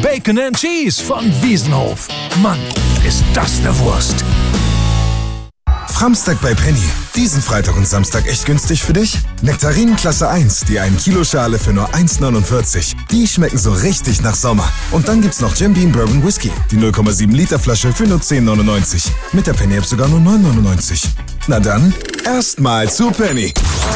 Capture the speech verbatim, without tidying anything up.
Bacon and Cheese von Wiesenhof. Mann, ist das eine Wurst. Framstag bei Penny. Diesen Freitag und Samstag echt günstig für dich? Nektarinen Klasse eins, die ein Kilo Schale für nur eins neunundvierzig. Die schmecken so richtig nach Sommer. Und dann gibt's noch Jim Beam Bourbon Whisky. Die null Komma sieben Liter Flasche für nur zehn neunundneunzig. Mit der Penny App sogar nur neun neunundneunzig. Na dann, erstmal zu Penny.